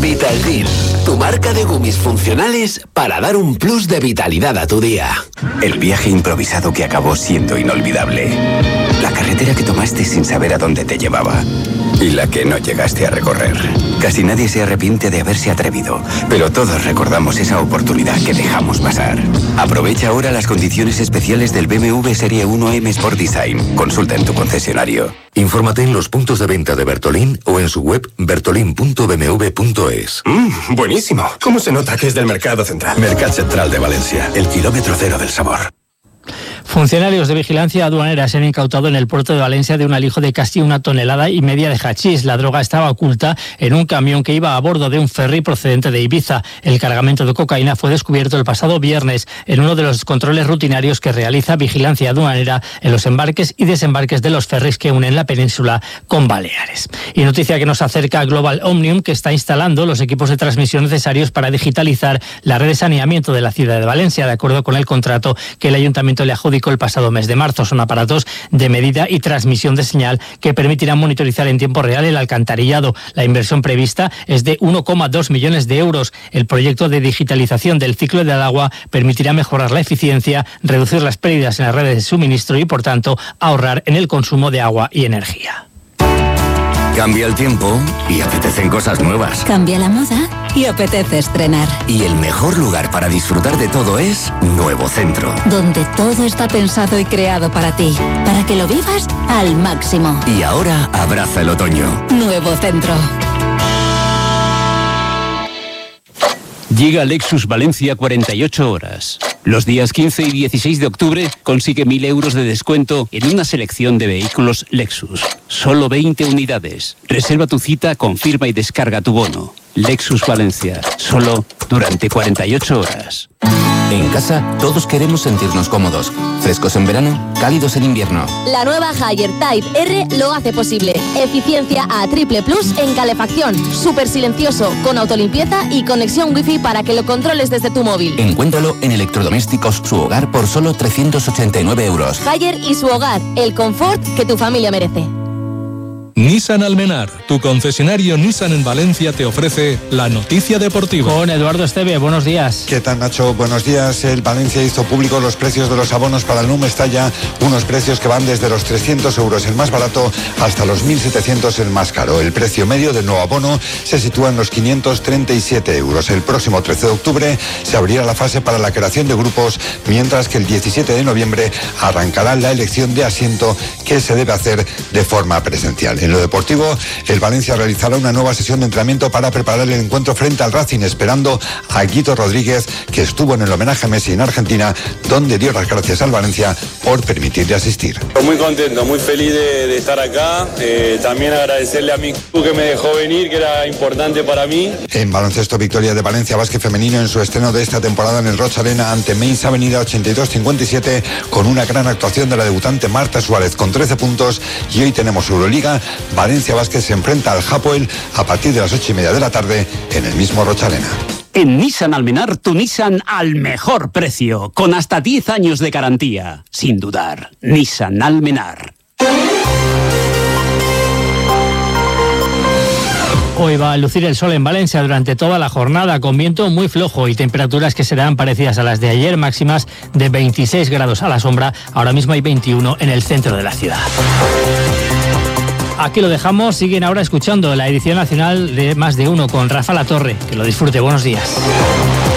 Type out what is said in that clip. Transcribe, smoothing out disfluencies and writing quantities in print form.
Vitalgin, tu marca de gumis funcionales para dar un plus de vitalidad a tu día. El viaje improvisado que acabó siendo inolvidable. La carretera que tomaste sin saber a dónde te llevaba. Y la que no llegaste a recorrer. Casi nadie se arrepiente de haberse atrevido, pero todos recordamos esa oportunidad que dejamos pasar. Aprovecha ahora las condiciones especiales del BMW Serie 1 M Sport Design. Consulta en tu concesionario. Infórmate en los puntos de venta de Bertolín o en su web bertolin.bmw.es. Buenísimo. ¿Cómo se nota que es del Mercado Central? Mercat Central de Valencia, el kilómetro cero del sabor. Funcionarios de vigilancia aduanera se han incautado en el puerto de Valencia de un alijo de casi 1,5 toneladas de hachís. La droga estaba oculta en un camión que iba a bordo de un ferry procedente de Ibiza. El cargamento de cocaína fue descubierto el pasado viernes en uno de los controles rutinarios que realiza vigilancia aduanera en los embarques y desembarques de los ferries que unen la península con Baleares. Y noticia que nos acerca a Global Omnium, que está instalando los equipos de transmisión necesarios para digitalizar la red de saneamiento de la ciudad de Valencia, de acuerdo con el contrato que el ayuntamiento le adjudicó el pasado mes de marzo. Son aparatos de medida y transmisión de señal que permitirán monitorizar en tiempo real el alcantarillado. La inversión prevista es de 1,2 millones de euros. El proyecto de digitalización del ciclo del agua permitirá mejorar la eficiencia, reducir las pérdidas en las redes de suministro y, por tanto, ahorrar en el consumo de agua y energía. Cambia el tiempo y apetecen cosas nuevas. Cambia la moda y apetece estrenar. Y el mejor lugar para disfrutar de todo es Nuevo Centro. Donde todo está pensado y creado para ti, para que lo vivas al máximo. Y ahora abraza el otoño. Nuevo Centro. Llega Lexus Valencia 48 horas. Los días 15 y 16 de octubre consigue 1.000 euros de descuento en una selección de vehículos Lexus. Solo 20 unidades. Reserva tu cita, confirma y descarga tu bono. Lexus Valencia. Solo durante 48 horas. En casa, todos queremos sentirnos cómodos. Frescos en verano, cálidos en invierno. La nueva Haier Type R lo hace posible. Eficiencia A+ en calefacción. Súper silencioso, con autolimpieza y conexión Wi-Fi para que lo controles desde tu móvil. Encuéntralo en Electrodomésticos Su Hogar por solo 389 euros. Haier y Su Hogar, el confort que tu familia merece. Nissan Almenar, tu concesionario Nissan en Valencia, te ofrece la noticia deportiva. Con Eduardo Esteve, buenos días. ¿Qué tal, Nacho? Buenos días. El Valencia hizo público los precios de los abonos para el NUM Mestalla, unos precios que van desde los 300 euros el más barato hasta los 1.700 el más caro. El precio medio del nuevo abono se sitúa en los 537 euros. El próximo 13 de octubre se abrirá la fase para la creación de grupos, mientras que el 17 de noviembre arrancará la elección de asiento que se debe hacer de forma presencial. En lo deportivo, el Valencia realizará una nueva sesión de entrenamiento para preparar el encuentro frente al Racing, esperando a Guito Rodríguez, que estuvo en el homenaje a Messi en Argentina, donde dio las gracias al Valencia por permitirle asistir. Muy contento, muy feliz de estar acá. También agradecerle a mi club que me dejó venir, que era importante para mí. En baloncesto, victoria de Valencia Basket femenino en su estreno de esta temporada en el Roig Arena ante Mainz Avenida 82-57, con una gran actuación de la debutante Marta Suárez con 13 puntos. Y hoy tenemos Euroliga. Valencia Basket se enfrenta al Hapoel a partir de las 8:30 de la tarde en el mismo Roig Arena. En Nissan Almenar, tu Nissan al mejor precio, con hasta 10 años de garantía. Sin dudar, Nissan Almenar. Hoy va a lucir el sol en Valencia durante toda la jornada, con viento muy flojo y temperaturas que serán parecidas a las de ayer, máximas de 26 grados a la sombra. Ahora mismo hay 21 en el centro de la ciudad. Aquí lo dejamos. Siguen ahora escuchando la edición nacional de Más de Uno con Rafa Latorre. Que lo disfrute. Buenos días.